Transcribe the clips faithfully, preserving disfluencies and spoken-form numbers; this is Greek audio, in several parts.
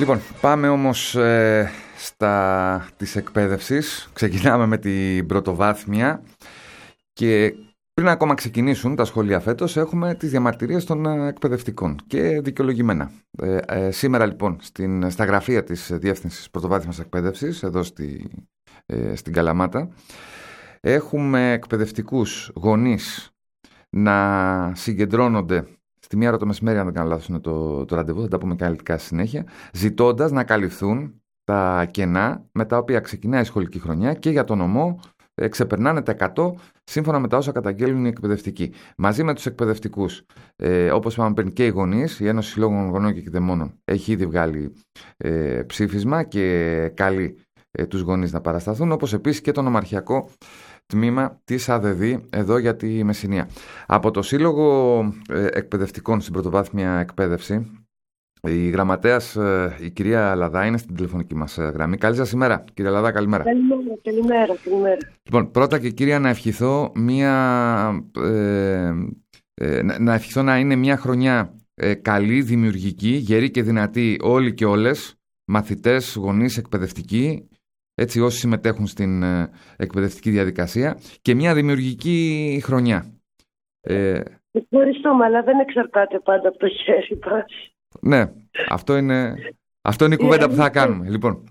Λοιπόν, πάμε όμως ε, στα της εκπαίδευσης. Ξεκινάμε με την πρωτοβάθμια και πριν ακόμα ξεκινήσουν τα σχολεία φέτος έχουμε τις διαμαρτυρίες των εκπαιδευτικών και δικαιολογημένα. Ε, ε, σήμερα λοιπόν στην, στα γραφεία της Διεύθυνσης Πρωτοβάθμιας Εκπαίδευσης εδώ στη, ε, στην Καλαμάτα έχουμε εκπαιδευτικούς γονείς να συγκεντρώνονται στη μία ώρα το μεσημέρι, αν δεν κάνω λάθος είναι το, το ραντεβού, θα τα πούμε καλλιτικά στη συνέχεια, ζητώντας να καλυφθούν τα κενά με τα οποία ξεκινάει η σχολική χρονιά και για τον νομό ε, ξεπερνάνε τα εκατό σύμφωνα με τα όσα καταγγέλνουν οι εκπαιδευτικοί. Μαζί με τους εκπαιδευτικούς, ε, όπως είπαμε πριν, και οι γονείς, η Ένωση Συλλόγων Γονών και Κηδεμόνων έχει ήδη βγάλει ε, ψήφισμα και καλεί ε, τους γονείς να παρασταθούν, όπως επίσης και το νομαρχιακό τμήμα της ΑΔΔ εδώ για τη Μεσσηνία. Από το Σύλλογο ε, Εκπαιδευτικών στην Πρωτοβάθμια Εκπαίδευση, η γραμματέας ε, η κυρία Λαδά είναι στην τηλεφωνική μας γραμμή. Καλή σας ημέρα, κυρία Λαδά, καλημέρα. Καλημέρα, καλημέρα, καλημέρα. Λοιπόν, πρώτα και κύρια να ευχηθώ μια, ε, ε, να ευχηθώ να είναι μια χρονιά ε, καλή, δημιουργική, γερή και δυνατή όλοι και όλες, μαθητές, γονείς, εκπαιδευτικοί, έτσι όσοι συμμετέχουν στην ε, εκπαιδευτική διαδικασία και μια δημιουργική χρονιά. Ε, Ευχαριστούμε, αλλά δεν εξαρτάται πάντα από το χέρι μας. Ναι, αυτό είναι, αυτό είναι η κουβέντα που θα κάνουμε. Λοιπόν,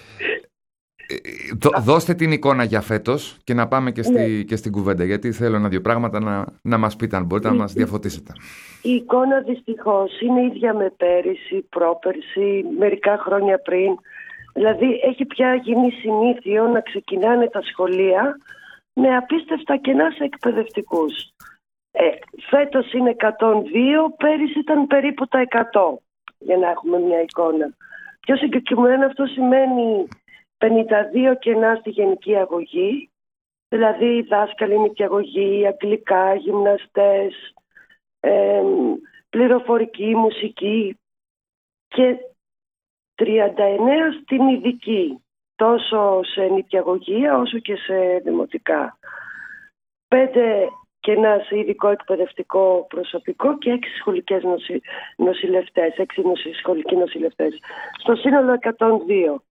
δώ, δώστε την εικόνα για φέτος και να πάμε και, στη, ναι. και στην κουβέντα, γιατί θέλω ένα-δύο πράγματα να, να μας πείτε, αν μπορείτε η, να μας διαφωτίσετε. Η εικόνα δυστυχώς είναι ίδια με πέρυσι, πρόπερσι, μερικά χρόνια πριν. Δηλαδή έχει πια γίνει συνήθιο να ξεκινάνε τα σχολεία με απίστευτα κενά σε εκπαιδευτικούς. Ε, φέτος είναι εκατόν δύο, πέρυσι ήταν περίπου τα εκατό, για να έχουμε μια εικόνα. Πιο συγκεκριμένα αυτό σημαίνει πενήντα δύο κενά στη γενική αγωγή, δηλαδή δάσκαλοι νηπιαγωγή, αγγλικά, γυμναστές, ε, πληροφορική, μουσική και τριάντα εννέα στην ειδική, τόσο σε νηπιαγωγία όσο και σε δημοτικά. Πέντε κενά σε ειδικό εκπαιδευτικό προσωπικό και έξι σχολικές νοση... νοσηλευτές, έξι νοση... σχολικοί νοσηλευτές. Στο σύνολο εκατόν δύο.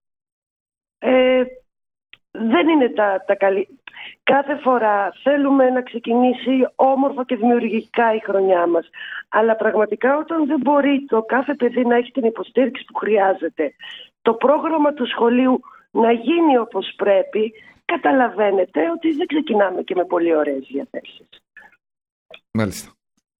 Ε, δεν είναι τα, τα καλή. Κάθε φορά θέλουμε να ξεκινήσει όμορφα και δημιουργικά η χρονιά μας. Αλλά πραγματικά όταν δεν μπορεί το κάθε παιδί να έχει την υποστήριξη που χρειάζεται, το πρόγραμμα του σχολείου να γίνει όπως πρέπει, καταλαβαίνετε ότι δεν ξεκινάμε και με πολύ ωραίες διαθέσεις. Μάλιστα.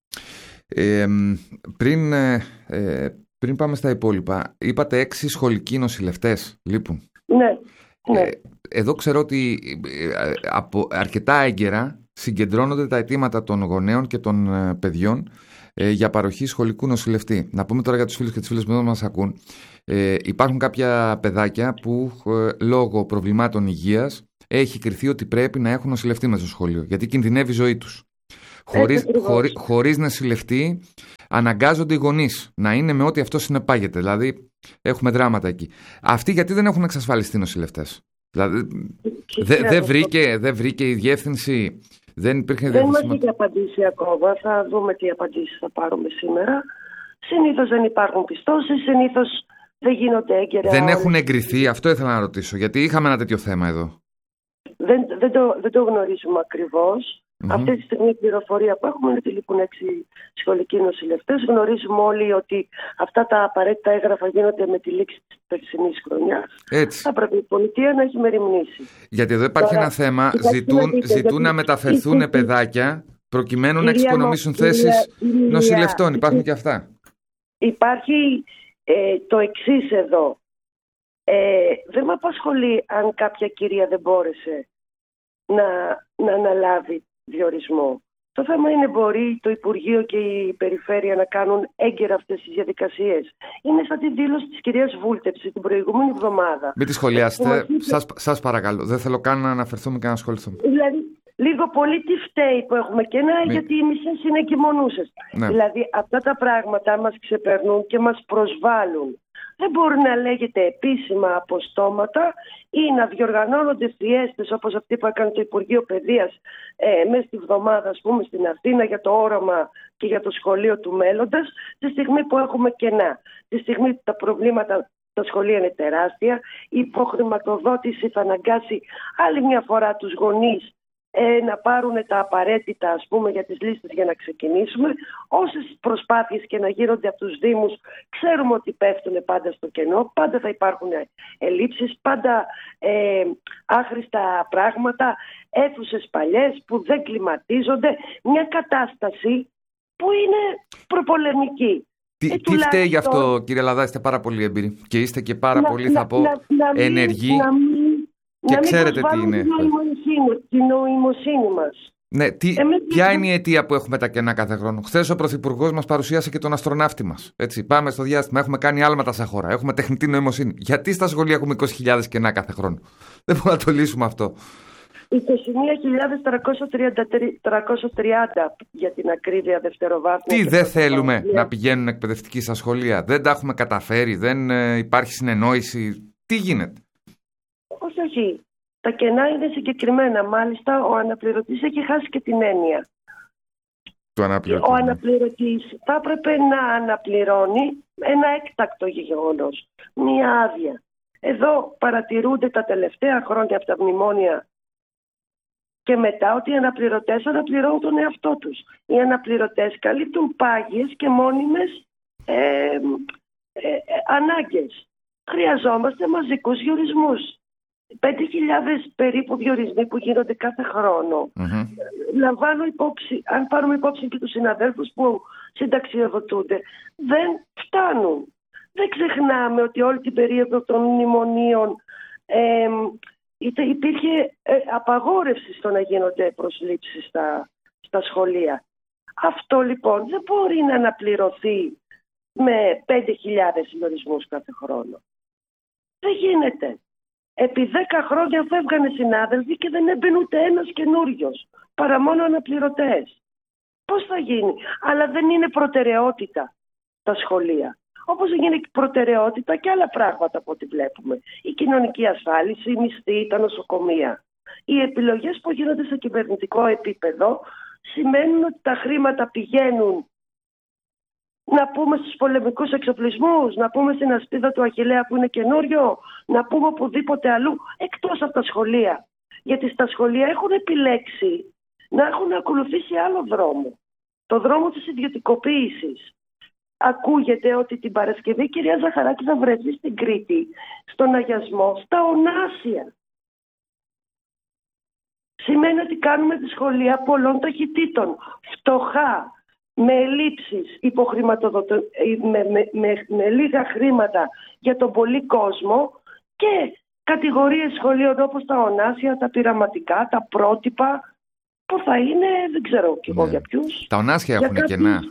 Ε, πριν, ε, πριν πάμε στα υπόλοιπα, είπατε έξι σχολικοί νοσηλευτές λείπουν. Ναι. Ναι. Ε, εδώ ξέρω ότι ε, από αρκετά έγκαιρα συγκεντρώνονται τα αιτήματα των γονέων και των ε, παιδιών ε, για παροχή σχολικού νοσηλευτή. Να πούμε τώρα για τους φίλους και τις φίλες που δεν μας ακούν. Ε, υπάρχουν κάποια παιδάκια που ε, λόγω προβλημάτων υγείας έχει κριθεί ότι πρέπει να έχουν νοσηλευτή μέσα στο σχολείο, γιατί κινδυνεύει η ζωή τους. Χωρίς, χωρί, χωρίς νοσηλευτή αναγκάζονται οι γονείς να είναι με ό,τι αυτό συνεπάγεται. Δηλαδή έχουμε δράματα εκεί. Αυτοί γιατί δεν έχουν εξασφαλιστεί νοσηλευτές? Δηλαδή δεν δε βρήκε, δε βρήκε η διεύθυνση, δεν υπήρχε Δεν μας έχει απαντήσει ακόμα. Θα δούμε τι απαντήσεις θα πάρουμε σήμερα. Συνήθως δεν υπάρχουν πιστώσεις, συνήθως δεν γίνονται έγκαιρα. Δεν έχουν εγκριθεί, αυτό ήθελα να ρωτήσω, γιατί είχαμε ένα τέτοιο θέμα εδώ. Δεν, δεν, το, δεν το γνωρίζουμε ακριβώς. Mm-hmm. Αυτή τη στιγμή η πληροφορία που έχουμε είναι ότι λείπουν έξι σχολικοί νοσηλευτές. Γνωρίζουμε όλοι ότι αυτά τα απαραίτητα έγγραφα γίνονται με τη λήξη της περσινής χρονιάς. Έτσι. Θα πρέπει η πολιτεία να έχει μεριμνήσει. Γιατί εδώ υπάρχει Τώρα, ένα θέμα. Ζητούν, δείτε, ζητούν να μεταφερθούν η, παιδάκια προκειμένου η, να εξοικονομήσουν θέσεις νοσηλευτών. Υπάρχουν και αυτά. Υπάρχει ε, το εξής εδώ. Ε, δεν με απασχολεί αν κάποια κυρία δεν μπόρεσε να, να αναλάβει διορισμό. Το θέμα είναι μπορεί το Υπουργείο και η Περιφέρεια να κάνουν έγκαιρα αυτές τις διαδικασίες. Είναι σαν τη δήλωση της κυρίας Βούλτεψη την προηγούμενη εβδομάδα. Μην τη σχολιάσετε. Σας, σας παρακαλώ. Δεν θέλω καν να αναφερθούμε και να ασχοληθούμε. Δηλαδή, λίγο πολύ τι φταίει που έχουμε κενά, Μη... γιατί οι μισές είναι εγκυμονούσες. Ναι. Δηλαδή, αυτά τα πράγματα μας ξεπερνούν και μας προσβάλλουν. Δεν μπορεί να λέγεται επίσημα από στόματα ή να διοργανώνονται φιέστες όπως αυτή που έκανε το Υπουργείο Παιδείας ε, μέσα στη βδομάδα, ας πούμε, στην Αθήνα για το όραμα και για το σχολείο του μέλλοντας, τη στιγμή που έχουμε κενά, τη στιγμή που τα προβλήματα στα σχολεία είναι τεράστια. Η υποχρηματοδότηση θα αναγκάσει άλλη μια φορά τους γονείς ε, να πάρουν τα απαραίτητα, ας πούμε, για τις λίστες για να ξεκινήσουμε. Όσες προσπάθειες και να γίνονται από τους Δήμους, ξέρουμε ότι πέφτουν πάντα στο κενό, πάντα θα υπάρχουν ελλείψεις, πάντα ε, άχρηστα πράγματα, αίθουσες παλιές που δεν κλιματίζονται, μια κατάσταση που είναι προπολεμική. Τι, ε, τι φταίει γι' αυτό, κύριε Λαδά? Είστε πάρα πολύ έμπειροι και είστε και πάρα να, πολύ, θα να, πω, να, να ενεργοί να μην, και να ξέρετε τι είναι. Την νοημοσύνη μας. Ναι, τι, ποια είναι η αιτία που έχουμε τα κενά κάθε χρόνο? Χθες ο Πρωθυπουργός μας παρουσίασε και τον αστροναύτη μας. Έτσι, πάμε στο διάστημα, έχουμε κάνει άλματα σαν χώρα, έχουμε τεχνητή νοημοσύνη. Γιατί στα σχολεία έχουμε είκοσι χιλιάδες κενά κάθε χρόνο? Δεν μπορούμε να το λύσουμε αυτό. είκοσι μία χιλιάδες τριακόσια τριάντα για την ακρίβεια δευτεροβάθμια. Τι δεν θέλουμε να πηγαίνουν εκπαιδευτικοί στα σχολεία? Δεν τα έχουμε καταφέρει? Δεν ε, υπάρχει συνεννόηση? Τι γίνεται? Όχι, όχι. Τα κενά είναι συγκεκριμένα. Μάλιστα, ο αναπληρωτής έχει χάσει και την έννοια. Το αναπληρωτή. Ο αναπληρωτής θα έπρεπε να αναπληρώνει ένα έκτακτο γεγονός. Μία άδεια. Εδώ παρατηρούνται τα τελευταία χρόνια από τα μνημόνια και μετά ότι οι αναπληρωτές αναπληρώνουν τον εαυτό τους. Οι αναπληρωτές καλύπτουν πάγιες και μόνιμες ε, ε, ε, ανάγκες. Χρειαζόμαστε μαζικούς διορισμούς. πέντε χιλιάδες περίπου διορισμοί που γίνονται κάθε χρόνο. Mm-hmm. Λαμβάνω υπόψη, αν πάρουμε υπόψη και τους συναδέλφους που συνταξιοδοτούνται, δεν φτάνουν. Δεν ξεχνάμε ότι όλη την περίοδο των μνημονίων ε, υπήρχε ε, απαγόρευση στο να γίνονται προσλήψεις στα, στα σχολεία. Αυτό λοιπόν δεν μπορεί να αναπληρωθεί με πέντε χιλιάδες διορισμούς κάθε χρόνο. Δεν γίνεται. Επί δέκα χρόνια φεύγανε συνάδελφοι και δεν έμπαινε ούτε ένας καινούριος, παρά μόνο αναπληρωτές. Πώς θα γίνει? Αλλά δεν είναι προτεραιότητα τα σχολεία. Όπως δεν είναι προτεραιότητα και άλλα πράγματα από ό,τι βλέπουμε. Η κοινωνική ασφάλιση, η μισθή, τα νοσοκομεία. Οι επιλογές που γίνονται σε κυβερνητικό επίπεδο σημαίνουν ότι τα χρήματα πηγαίνουν, να πούμε, στους πολεμικούς εξοπλισμούς, να πούμε στην ασπίδα του Αχιλλέα που είναι καινούριο, να πούμε οπουδήποτε αλλού, εκτός από τα σχολεία. Γιατί στα σχολεία έχουν επιλέξει να έχουν ακολουθήσει άλλο δρόμο. Το δρόμο της ιδιωτικοποίησης. Ακούγεται ότι την Παρασκευή η κυρία Ζαχαράκη θα βρεθεί στην Κρήτη, στον αγιασμό, στα Ωνάσια. Σημαίνει ότι κάνουμε τη σχολεία πολλών ταχυτήτων, φτωχά, με ελλείψεις, υποχρηματοδοτο... με, με, με, με λίγα χρήματα για τον πολύ κόσμο και κατηγορίες σχολείων όπως τα Ωνάσια, τα πειραματικά, τα πρότυπα, που θα είναι, δεν ξέρω κι εγώ, ναι, για ποιους. Τα Ωνάσια έχουν κάποιους... κενά.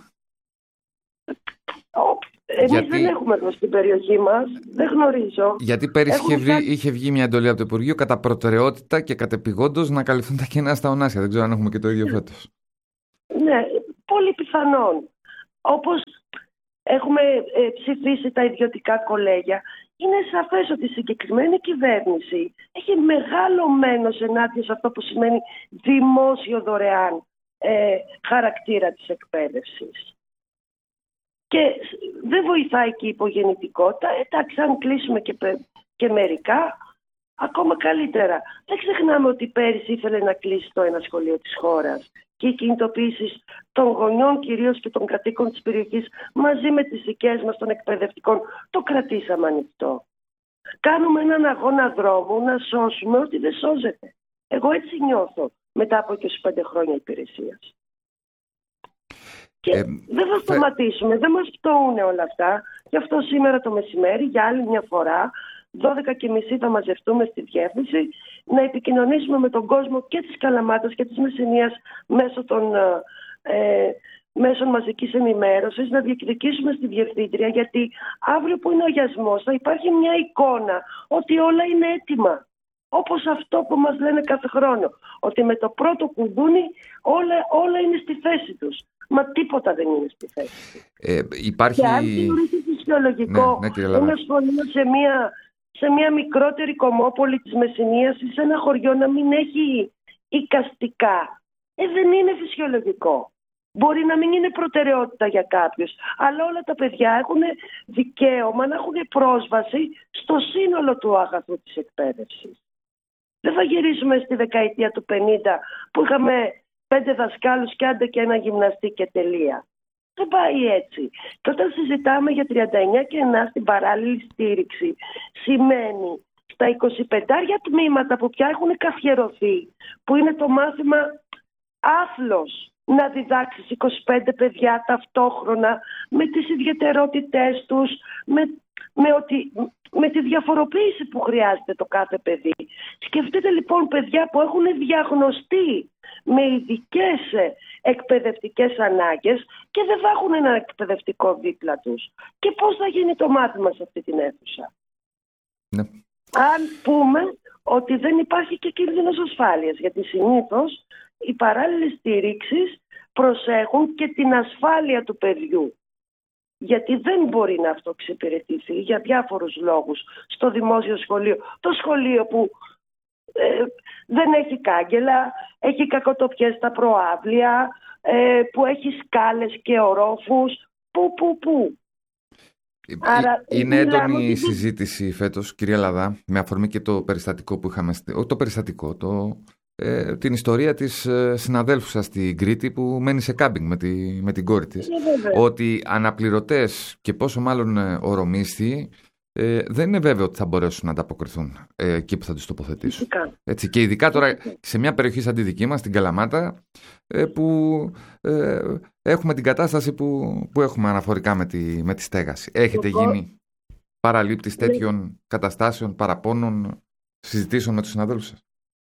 Εμείς γιατί... δεν έχουμε εδώ στην περιοχή μας, δεν γνωρίζω. Γιατί πέρυσι είχε, βγει, κάτι... είχε βγει μια εντολή από το Υπουργείο κατά προτεραιότητα και κατεπηγόντως να καλυφθούν τα κενά στα Ωνάσια. Δεν ξέρω αν έχουμε και το ίδιο φέτος. Ναι, πολύ πιθανόν. Όπως έχουμε ε, ψηφίσει τα ιδιωτικά κολέγια, είναι σαφές ότι η συγκεκριμένη κυβέρνηση έχει μεγάλο μένος ενάντια σε αυτό που σημαίνει δημόσιο δωρεάν ε, χαρακτήρα της εκπαίδευσης. Και δεν βοηθάει και η υπογεννητικότητα. Εντάξει, αν κλείσουμε και, και μερικά, ακόμα καλύτερα. Δεν ξεχνάμε ότι πέρυσι ήθελε να κλείσει το ένα σχολείο της χώρας και οι κινητοποιήσεις των γονιών κυρίως και των κατοίκων της περιοχής μαζί με τις δικές μας των εκπαιδευτικών το κρατήσαμε ανοιχτό. Κάνουμε έναν αγώνα δρόμου να σώσουμε ό,τι δεν σώζεται. Εγώ έτσι νιώθω μετά από είκοσι πέντε χρόνια υπηρεσίας. Και ε, δεν θα σταματήσουμε, δεν μας φτωούν όλα αυτά. Γι' αυτό σήμερα το μεσημέρι για άλλη μια φορά δώδεκα και μισή θα μαζευτούμε στη διεύθυνση να επικοινωνήσουμε με τον κόσμο και της Καλαμάτας και της Μεσσηνίας μέσω των ε, μέσων μαζικής ενημέρωσης, να διεκδικήσουμε στη Διευθύντρια, γιατί αύριο που είναι ο γιασμός θα υπάρχει μια εικόνα ότι όλα είναι έτοιμα. Όπως αυτό που μας λένε κάθε χρόνο, ότι με το πρώτο κουδούνι όλα, όλα είναι στη θέση τους. Μα τίποτα δεν είναι στη θέση τους. Ε, υπάρχει... Και αν θεωρείται φυσιολογικό ναι, ναι, ένα σχολείο σε μια, σε μια μικρότερη κομμόπολη της Μεσσηνίας ή σε ένα χωριό να μην έχει εικαστικά, ε, δεν είναι φυσιολογικό. Μπορεί να μην είναι προτεραιότητα για κάποιους, αλλά όλα τα παιδιά έχουν δικαίωμα να έχουν πρόσβαση στο σύνολο του αγαθού της εκπαίδευσης. Δεν θα γυρίσουμε στη δεκαετία του πενήντα που είχαμε πέντε δασκάλους και άντε και ένα γυμναστή και τελεία. Δεν πάει έτσι. Και όταν συζητάμε για τριάντα εννιά και εννιά στην παράλληλη στήριξη, σημαίνει στα είκοσι πέντε τμήματα που πια έχουν καθιερωθεί, που είναι το μάθημα άθλος, να διδάξεις είκοσι πέντε παιδιά ταυτόχρονα με τις ιδιαιτερότητές τους, με, με, ότι, με τη διαφοροποίηση που χρειάζεται το κάθε παιδί. Σκεφτείτε λοιπόν παιδιά που έχουν διαγνωστεί με ειδικές εκπαιδευτικές ανάγκες και δεν θα έχουν ένα εκπαιδευτικό δίπλα τους. Και πώς θα γίνει το μάθημα σε αυτή την αίθουσα. Ναι. Αν πούμε ότι δεν υπάρχει και κίνδυνος ασφάλειας, γιατί συνήθως οι παράλληλες στηρίξεις προσέχουν και την ασφάλεια του παιδιού. Γιατί δεν μπορεί να αυτοεξυπηρετηθεί για διάφορους λόγους στο δημόσιο σχολείο. Το σχολείο που ε, δεν έχει κάγκελα, έχει κακοτοπιές στα προάβλια, ε, που έχει σκάλες και ορόφους, που, που, που. Άρα, είναι έντονη η συζήτηση φέτος, κυρία Λαδά, με αφορμή και το περιστατικό που είχαμε, όχι το περιστατικό, το, ε, την ιστορία της ε, συναδέλφου σας στην Κρήτη που μένει σε κάμπινγκ με, τη, με την κόρη της. Ε, ότι αναπληρωτές και πόσο μάλλον ε, ορομίσθοι ε, δεν είναι βέβαιο ότι θα μπορέσουν να ανταποκριθούν ε, εκεί που θα τους τοποθετήσουν. Έτσι, και ειδικά τώρα σε μια περιοχή σαν τη δική μας, την Καλαμάτα, ε, που ε, έχουμε την κατάσταση που, που έχουμε αναφορικά με τη, με τη στέγαση. Έχετε Εγώ... γίνει παραλήπτης τέτοιων ναι. καταστάσεων, παραπώνων, συζητήσεων με τους συναδέλφους σας?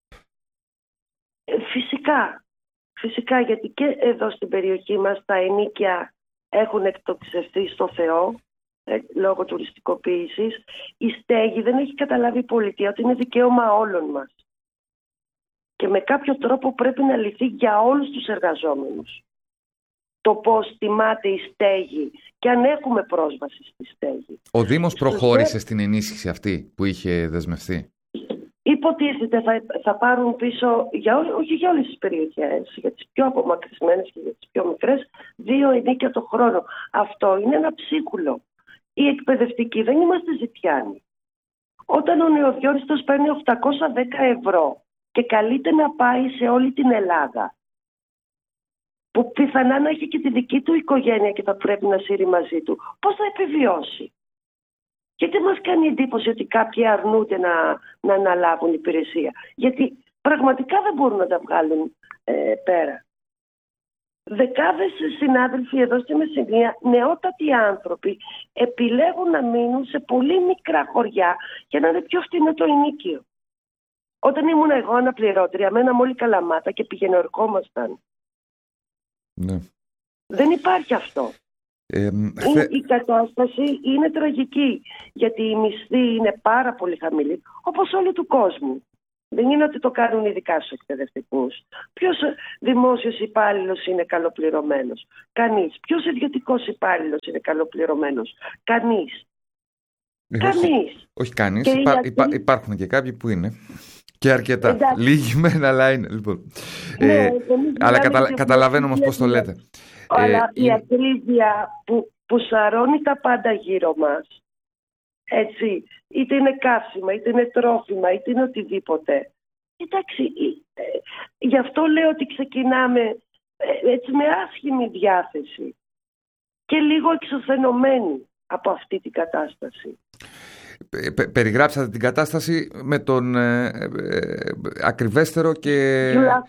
Φυσικά. Φυσικά, γιατί και εδώ στην περιοχή μας τα ενοίκια έχουν εκτοξευθεί στο Θεό, ε, λόγω τουριστικοποίησης. Η στέγη δεν έχει καταλάβει η πολιτεία ότι είναι δικαίωμα όλων μας. Και με κάποιο τρόπο πρέπει να λυθεί για όλους τους εργαζόμενους. Το πώς τιμάται η στέγη και αν έχουμε πρόσβαση στη στέγη. Ο Δήμος προχώρησε στην ενίσχυση αυτή που είχε δεσμευτεί? Υποτίθεται θα, θα πάρουν πίσω, για, όχι για όλες τις περιοχές, για τις πιο απομακρυσμένες και για τις πιο μικρές, δύο ενοίκια το χρόνο. Αυτό είναι ένα ψίχουλο. Οι εκπαιδευτικοί δεν είμαστε ζητιάνοι. Όταν ο νεοδιόριστος παίρνει οκτακόσια δέκα ευρώ και καλείται να πάει σε όλη την Ελλάδα, που πιθανά να έχει και τη δική του οικογένεια και θα πρέπει να σύρει μαζί του, πώς θα επιβιώσει? Γιατί μας κάνει εντύπωση ότι κάποιοι αρνούνται να, να αναλάβουν υπηρεσία? Γιατί πραγματικά δεν μπορούν να τα βγάλουν ε, πέρα. Δεκάδες συνάδελφοι εδώ στη Μεσσηνία, νεότατοι άνθρωποι, επιλέγουν να μείνουν σε πολύ μικρά χωριά για να είναι πιο φτηνό το ενοίκιο. Όταν ήμουν εγώ αναπληρώτρια, μέναμε όλοι Καλαμάτα και πηγαινορκόμασταν. Ναι. Δεν υπάρχει αυτό. Ε, είναι, η κατάσταση είναι τραγική, γιατί οι μισθοί είναι πάρα πολύ χαμηλοί, όπως όλου του κόσμου. Δεν είναι ότι το κάνουν ειδικά στους εκπαιδευτικούς. Ποιος δημόσιος υπάλληλος είναι καλοπληρωμένος? Κανείς. Ποιος ιδιωτικός υπάλληλος είναι καλοπληρωμένος? Κανείς. Ε, κανείς. Όχι, όχι κανείς. Υπά, γιατί... υπά, υπάρχουν και κάποιοι που είναι. Και αρκετά. Εντάξει. Λίγοι μεν, αλλά είναι. Λοιπόν. Ναι, ε, αλλά κατα, καταλαβαίνω όμως πώς το λέτε. Αλλά ε, η είναι... ακρίβεια που, που σαρώνει τα πάντα γύρω μας, έτσι, είτε είναι καύσιμα, είτε είναι τρόφιμα, είτε είναι οτιδήποτε. Εντάξει, ε, ε, γι' αυτό λέω ότι ξεκινάμε ε, έτσι με άσχημη διάθεση και λίγο εξωθενωμένοι από αυτή την κατάσταση. Πε, περιγράψατε την κατάσταση με τον ε, ε, ακριβέστερο και,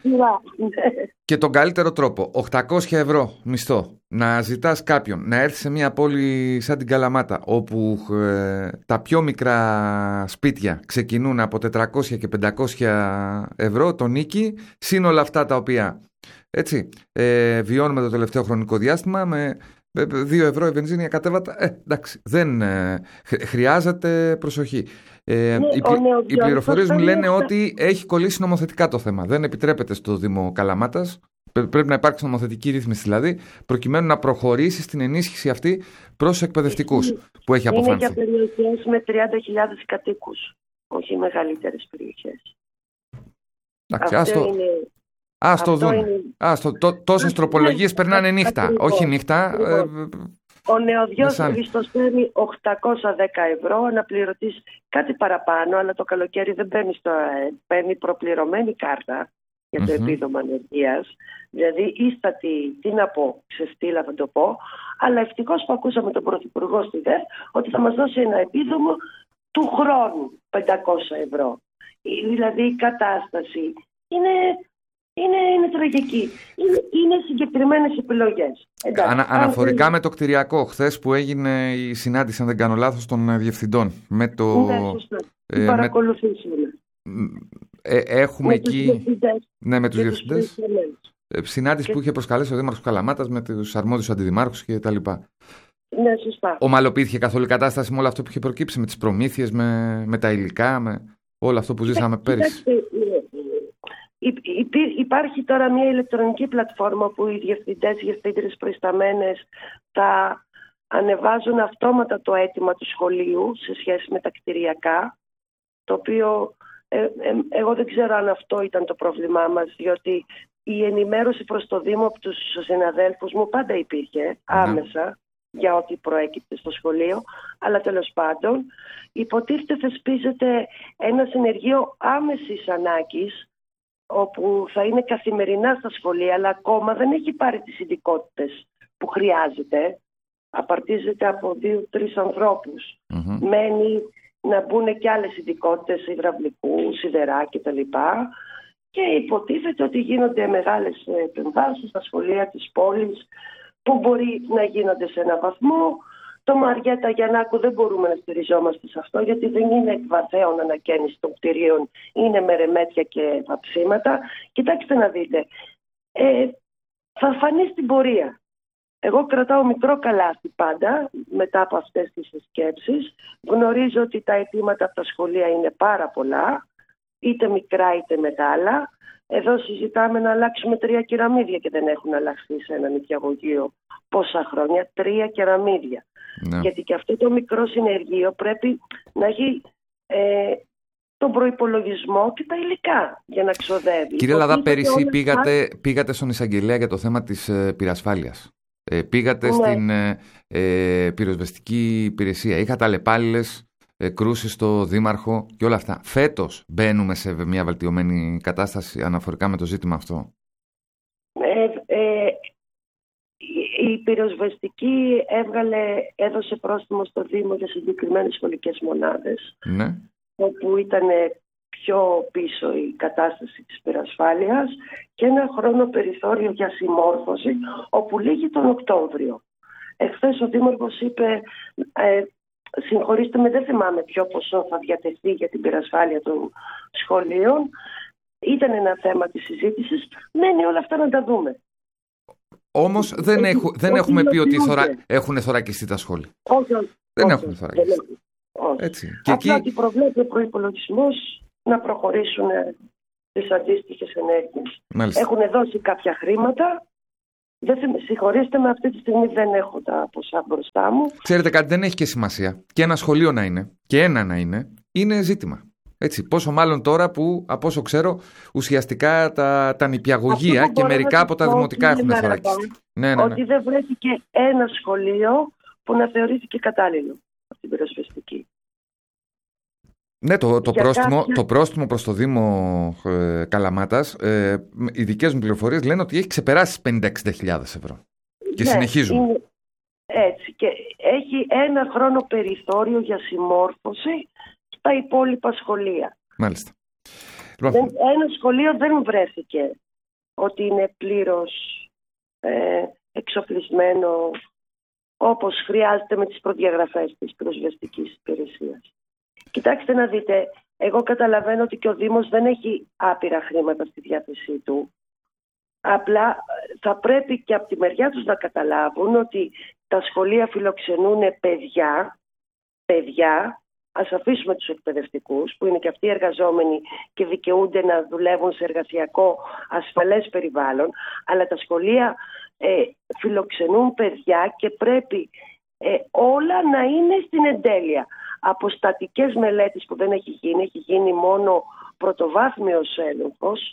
και τον καλύτερο τρόπο. οκτακόσια ευρώ μισθό. Να ζητάς κάποιον να έρθει σε μια πόλη σαν την Καλαμάτα, όπου ε, τα πιο μικρά σπίτια ξεκινούν από τετρακόσια και πεντακόσια ευρώ το νίκη, συν όλα αυτά τα οποία έτσι, ε, βιώνουμε το τελευταίο χρονικό διάστημα με δύο ευρώ η βενζίνη κατέβατα. Ε, εντάξει, δεν ε, χρειάζεται προσοχή. Ε, ναι, οι, οι πληροφορίες μου λένε ότι έχει κολλήσει νομοθετικά το θέμα. Δεν επιτρέπεται στο Δήμο Καλαμάτας. Πρέπει να υπάρξει νομοθετική ρύθμιση δηλαδή, προκειμένου να προχωρήσει στην ενίσχυση αυτή προς εκπαιδευτικούς που έχει αποφανθεί. Είναι για περιοχές με τριάντα χιλιάδες κατοίκους, όχι μεγαλύτερες περιοχές. Εντάξει, αυτό... είναι... Ας το δουν. Είναι... Τόσες τροπολογίες περνάνε νύχτα. Ακριβώς. Όχι νύχτα. Ε, ο νεοδιός Χριστός παίρνει οκτακόσια δέκα ευρώ, αναπληρωτής κάτι παραπάνω, αλλά το καλοκαίρι δεν παίρνει στο ΑΕΠ, παίρνει προπληρωμένη κάρτα για το mm-hmm. επίδομα ανεργίας. Δηλαδή ίστατη, τι να πω, ξεφτύλα θα το πω, αλλά ευτυχώς που ακούσαμε τον Πρωθυπουργό στη ΔΕΘ ότι θα μας δώσει ένα επίδομο του χρόνου πεντακόσια ευρώ. Δηλαδή η κατάσταση είναι... Είναι, είναι τραγική. Είναι, είναι συγκεκριμένες επιλογές. Ανα, αναφορικά με το κτηριακό, χθες που έγινε η συνάντηση, αν δεν κάνω λάθος, των διευθυντών. Με το, ναι, σωστά. Ε, παρακολουθήσαμε. Ε, έχουμε με εκεί... Τους ναι, με τους διευθυντές. Ε, συνάντηση και... που είχε προσκαλέσει ο Δήμαρχος Καλαμάτας με τους αρμόδιους αντιδημάρχους και τα λοιπά. Ναι, σωστά. Ομαλοποιήθηκε καθόλου η κατάσταση με όλο αυτό που είχε προκύψει, με τις προμήθειες, με, με τα υλικά, με όλο αυτό που ζήσαμε πέρυσι? Υπάρχει τώρα μια ηλεκτρονική πλατφόρμα που οι διευθυντές, οι διευθύντριες προϊσταμένες θα ανεβάζουν αυτόματα το αίτημα του σχολείου σε σχέση με τα κτηριακά, το οποίο ε, ε, εγώ δεν ξέρω αν αυτό ήταν το πρόβλημά μας, διότι η ενημέρωση προς το Δήμο από τους συναδέλφους μου πάντα υπήρχε άμεσα mm. για ό,τι προέκυπτε στο σχολείο, αλλά τέλος πάντων υποτίθεται θεσπίζεται ένα συνεργείο άμεσης ανάγκης, όπου θα είναι καθημερινά στα σχολεία, αλλά ακόμα δεν έχει πάρει τις ειδικότητες που χρειάζεται. Απαρτίζεται από δύο-τρεις ανθρώπους. Mm-hmm. Μένει να μπουν και άλλες ειδικότητες υδραυλικού, σιδερά κτλ. Και υποτίθεται ότι γίνονται μεγάλες επεμβάσεις στα σχολεία της πόλης, που μπορεί να γίνονται σε έναν βαθμό. Το Μαριέτα Γιαννάκου δεν μπορούμε να στηριζόμαστε σε αυτό, γιατί δεν είναι εκ βαθέων ανακαίνιση των κτηρίων, είναι με ρεμέτια και βαψίματα. Κοιτάξτε να δείτε, ε, θα φανεί στην πορεία. Εγώ κρατάω μικρό καλάθι πάντα μετά από αυτές τις σκέψεις. Γνωρίζω ότι τα αιτήματα από τα σχολεία είναι πάρα πολλά, είτε μικρά είτε μεγάλα. Εδώ συζητάμε να αλλάξουμε τρία κεραμίδια και δεν έχουν αλλάξει σε ένα νηπιαγωγείο πόσα χρόνια, τρία κεραμίδια. Ναι. Γιατί και αυτό το μικρό συνεργείο πρέπει να έχει ε, τον προϋπολογισμό και τα υλικά για να ξοδεύει. Κύριε Λαδά, πέρυσι πήγατε, πήγατε στον εισαγγελέα για το θέμα της ε, πυρασφάλειας. Ε, πήγατε ναι. στην ε, ε, πυροσβεστική υπηρεσία. Είχατε αλλεπάλληλες ε, κρούσεις στο δήμαρχο και όλα αυτά. Φέτος μπαίνουμε σε μια βελτιωμένη κατάσταση αναφορικά με το ζήτημα αυτό? Ε, ε, η πυροσβεστική έβγαλε, έδωσε πρόστιμο στο Δήμο για συγκεκριμένες σχολικές μονάδες, ναι. όπου ήταν πιο πίσω η κατάσταση της πυρασφάλειας και ένα χρόνο περιθώριο για συμμόρφωση, όπου λήγει τον Οκτώβριο. Εχθές ο Δήμαρχος είπε, ε, συγχωρήστε με, δεν θυμάμαι ποιο ποσό θα διατεθεί για την πυρασφάλεια των σχολείων. Ήταν ένα θέμα της συζήτησης, μένει όλα αυτά να τα δούμε. Όμως δεν, έχου, δεν όχι, έχουμε πει ότι θωρα... έχουν θωρακιστεί τα σχόλια. Όχι, όχι. Δεν όχι, έχουν θωρακιστεί. Έτσι. Και απλά εκεί... ότι προβλέπει ο προϋπολογισμός να προχωρήσουν τις αντίστοιχες ενέργειες. Μάλιστα. Έχουν δώσει κάποια χρήματα. Δεν συγχωρήστε με, αυτή τη στιγμή δεν έχω τα ποσά μπροστά μου. Ξέρετε κάτι, δεν έχει και σημασία. Και ένα σχολείο να είναι, και ένα να είναι, είναι ζήτημα. Έτσι, πόσο μάλλον τώρα που, από όσο ξέρω, ουσιαστικά τα, τα νηπιαγωγεία και μερικά από τα δημοτικά έχουν θωρακιστεί. Ναι, ναι, ναι. Ότι δεν βρέθηκε ένα σχολείο που να θεωρήθηκε κατάλληλο από την πυροσβεστική. Ναι, το, το, πρόστιμο, κάποια... το πρόστιμο προς το Δήμο ε, Καλαμάτας, ε, οι δικές μου πληροφορίες λένε ότι έχει ξεπεράσει πενήντα με εξήντα χιλιάδες ευρώ. Και ναι, συνεχίζουν. Είναι έτσι. Και έχει ένα χρόνο περιθώριο για συμμόρφωση στα υπόλοιπα σχολεία. Μάλιστα. Δεν, ένα σχολείο δεν βρέθηκε ότι είναι πλήρως ε, εξοπλισμένο όπως χρειάζεται με τις προδιαγραφές της πυροσβεστικής υπηρεσίας. Κοιτάξτε να δείτε, εγώ καταλαβαίνω ότι και ο Δήμος δεν έχει άπειρα χρήματα στη διάθεσή του. Απλά θα πρέπει και από τη μεριά τους να καταλάβουν ότι τα σχολεία φιλοξενούν παιδιά, παιδιά, ας αφήσουμε τους εκπαιδευτικούς που είναι και αυτοί εργαζόμενοι και δικαιούνται να δουλεύουν σε εργασιακό ασφαλές περιβάλλον, αλλά τα σχολεία ε, φιλοξενούν παιδιά και πρέπει ε, όλα να είναι στην εντέλεια. Από στατικές μελέτες που δεν έχει γίνει, έχει γίνει μόνο πρωτοβάθμιος έλεγχος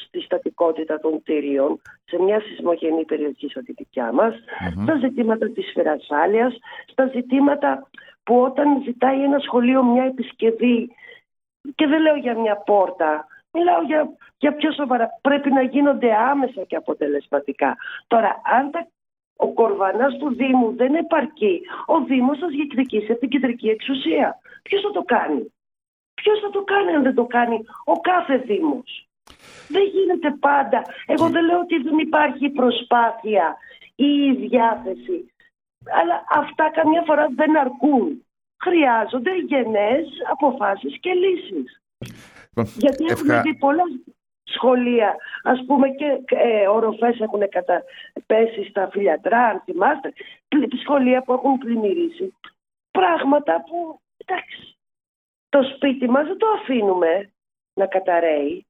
στη στατικότητα των κτίριων σε μια σεισμογενή περιοχή σαν τη δικιά μας, mm-hmm. στα ζητήματα της σφαιρασάλειας, στα ζητήματα που όταν ζητάει ένα σχολείο μια επισκευή, και δεν λέω για μια πόρτα, μιλάω για, για πιο σοβαρά, πρέπει να γίνονται άμεσα και αποτελεσματικά. Τώρα, αν τα, ο κορβανάς του Δήμου δεν επαρκεί, ο Δήμος θα διεκδικήσει από την κεντρική εξουσία. Ποιος θα το κάνει? Ποιος θα το κάνει αν δεν το κάνει ο κάθε Δήμος? Δεν γίνεται πάντα. Εγώ δεν λέω ότι δεν υπάρχει προσπάθεια ή η διάθεση, αλλά αυτά καμιά φορά δεν αρκούν. Χρειάζονται γενναίες αποφάσεις και λύσεις. Γιατί έχουμε Ευχα... δει πολλά σχολεία, ας πούμε, και ε, οροφές έχουν καταπέσει στα Φιλιατρά, αν θυμάστε, σχολεία που έχουν πλημμυρίσει. Πράγματα που, εντάξει, το σπίτι μας δεν το αφήνουμε να καταραίει.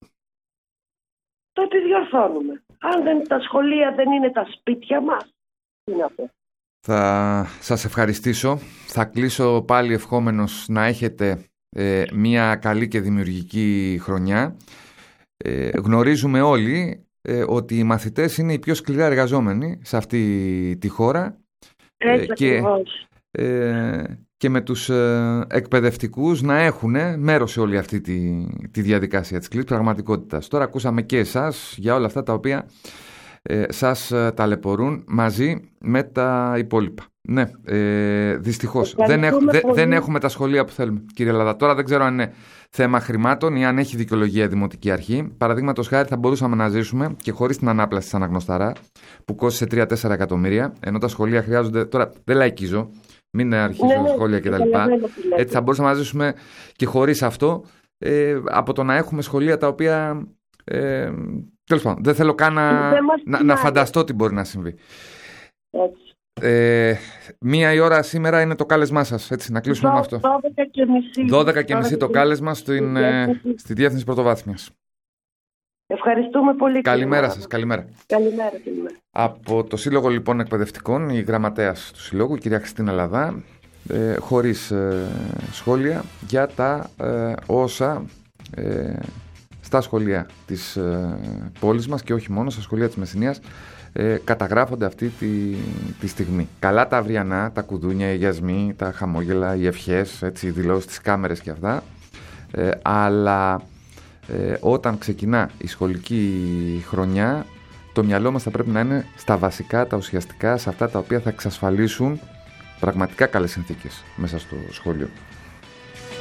Το επιδιορθώνουμε. Αν δεν, τα σχολεία δεν είναι τα σπίτια μας, τι να πω. Θα σας ευχαριστήσω. Θα κλείσω πάλι ευχόμενος να έχετε ε, μια καλή και δημιουργική χρονιά. Ε, γνωρίζουμε όλοι ε, ότι οι μαθητές είναι οι πιο σκληρά εργαζόμενοι σε αυτή τη χώρα. Έτσι, ε, και, ε, και με τους ε, εκπαιδευτικούς να έχουν μέρος σε όλη αυτή τη, τη διαδικασία της σκληρής πραγματικότητας. Τώρα ακούσαμε και εσάς για όλα αυτά τα οποία ε, σας ταλαιπωρούν μαζί με τα υπόλοιπα. Ναι, ε, δυστυχώς δεν, έχ, δε, δεν έχουμε τα σχολεία που θέλουμε, κύριε Λαδά. Τώρα δεν ξέρω αν είναι θέμα χρημάτων ή αν έχει δικαιολογία η Δημοτική Αρχή. Παραδείγματος χάρη, θα μπορούσαμε να ζήσουμε και χωρίς την ανάπλαση της Αναγνωσταρά που κόστησε τρία με τέσσερα εκατομμύρια, ενώ τα σχολεία χρειάζονται. Τώρα δεν λαϊκίζω, μην αρχίσω ναι, ναι, σχόλια κτλ. Έτσι θα μπορούσαμε να ζήσουμε και χωρίς αυτό, ε, από το να έχουμε σχολεία τα οποία. Ε, τέλος πάντων, δεν θέλω καν να, να, να φανταστώ τι μπορεί να συμβεί. Έτσι. Ε, μία η ώρα σήμερα είναι το κάλεσμά σας, έτσι, να κλείσουμε με αυτό. δώδεκα και μισή το κάλεσμα στην, ε, στη Διεύθυνση Πρωτοβάθμιας. Ευχαριστούμε πολύ. Καλημέρα σας, καλημέρα. Καλημέρα, καλημέρα. Από το Σύλλογο λοιπόν Εκπαιδευτικών, η γραμματέας του Συλλόγου, η κυρία Χριστίνα Λαδά, ε, χωρίς ε, σχόλια για τα ε, όσα ε, στα σχολεία της ε, πόλης μας και όχι μόνο, στα σχολεία της Μεσσηνίας ε, καταγράφονται αυτή τη, τη στιγμή. Καλά τα αυριανά, τα κουδούνια, οι αγιασμοί, τα χαμόγελα, οι ευχές, έτσι, οι δηλώσεις στις κάμερες και αυτά, ε, αλλά ε, όταν ξεκινά η σχολική χρονιά το μυαλό μας θα πρέπει να είναι στα βασικά, τα ουσιαστικά, σε αυτά τα οποία θα εξασφαλίσουν πραγματικά καλές συνθήκες μέσα στο σχολείο.